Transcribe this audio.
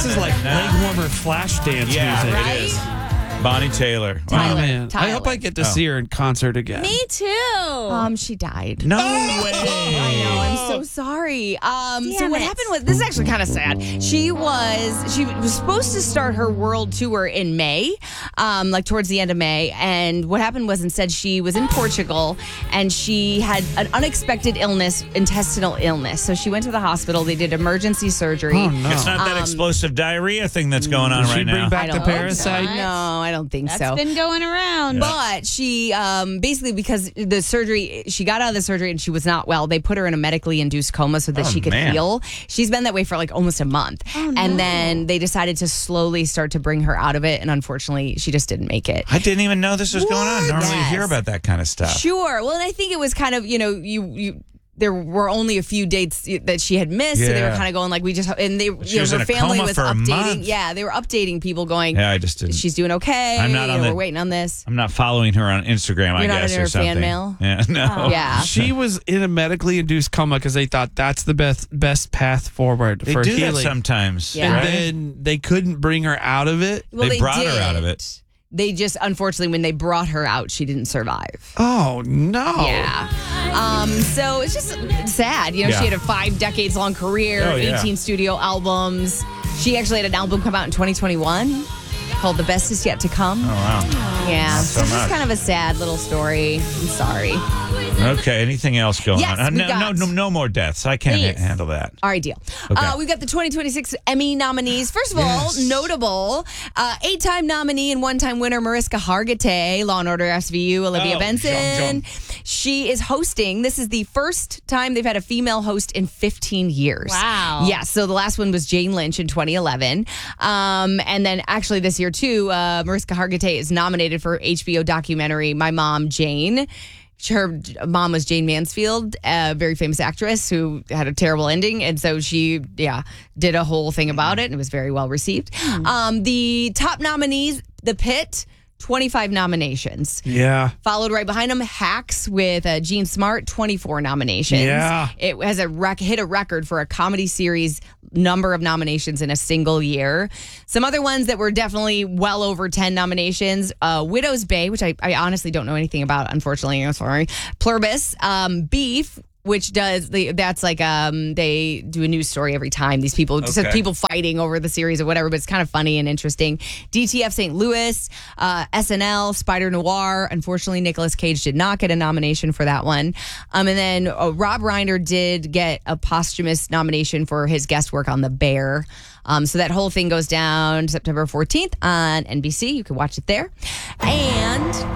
This is like leg warmer flash dance music. Right? It is. Bonnie Taylor. Oh, Wow. man. I hope I Tyler. get to see her in concert again. Me too. She died. No I way. know. I'm so sorry. So Damn what it. happened was, this is actually kind of sad. She was supposed to start her world tour in May, like towards the end of May. And what happened was, instead, she was in Portugal and she had an unexpected illness, intestinal illness. So she went to the hospital. They did emergency surgery. Oh, no. It's not that explosive diarrhea thing that's going on Did she right bring now. back I the don't think parasite? so. No, I don't think That's so. been going around. But she basically, because the surgery, she got out of the surgery and she was not well. They put her in a medically induced coma so that she could man. heal. She's been that way for like almost a month. And then they decided to slowly start to bring her out of it. And unfortunately, she just didn't make it. I didn't even know this was going on. Normally you hear Yes. about that kind of stuff. Sure. Well, and I think it was kind of, you there were only a few dates that she had missed, so they were Yeah. kind of going like, we just, and they, She was her in a family coma was for a updating. month. Yeah, they were updating people going, Yeah, I just didn't. she's doing okay. I'm not on we're the- waiting on this. I'm not following her on Instagram, I You're not guess, in or her something. fan mail? Yeah, no. Yeah. She was in a medically induced coma because they thought that's the best path forward They for do healing. that sometimes. Yeah. And right? then they couldn't bring her out of it. Well, They brought her out of did. it. They just, unfortunately, when they brought her out, she didn't survive. Oh no! Yeah. So it's just sad. You know, Yeah. she had a 5 decades long career, Oh, yeah. 18 studio albums. She actually had an album come out in 2021 called The Best Is Yet to Come. Oh, wow. Yeah. Not So so it's just much. kind of a sad little story. I'm sorry. Okay, anything else going Yes, on? we No, got- no more deaths. I can't Please. handle that. All right, deal. Okay. We've got the 2026 Emmy nominees. First of all, notable 8-time nominee and 1-time winner Mariska Hargitay, Law & Order SVU, Olivia Oh, Benson. She is hosting. This is the first time they've had a female host in 15 years. Wow. Yeah, so the last one was Jane Lynch in 2011. And then actually this year, too, Mariska Hargitay is nominated for HBO documentary My Mom, Jane. Her mom was Jane Mansfield, a very famous actress who had a terrible ending. And so she, did a whole thing about it and it was very well received. The top nominees, The Pit, 25 nominations. Yeah. Followed right behind him, Hacks with Gene Smart, 24 nominations. Yeah. It has hit a record for a comedy series number of nominations in a single year. Some other ones that were definitely well over 10 nominations. Widow's Bay, which I honestly don't know anything about, unfortunately. I'm sorry. Pluribus, Beef, which that's like they do a news story every time. These people just have Okay. people fighting over the series or whatever, but it's kind of funny and interesting. DTF St. Louis, SNL, Spider Noir. Unfortunately, Nicolas Cage did not get a nomination for that one. And then Rob Reiner did get a posthumous nomination for his guest work on The Bear. So that whole thing goes down September 14th on NBC. You can watch it there. And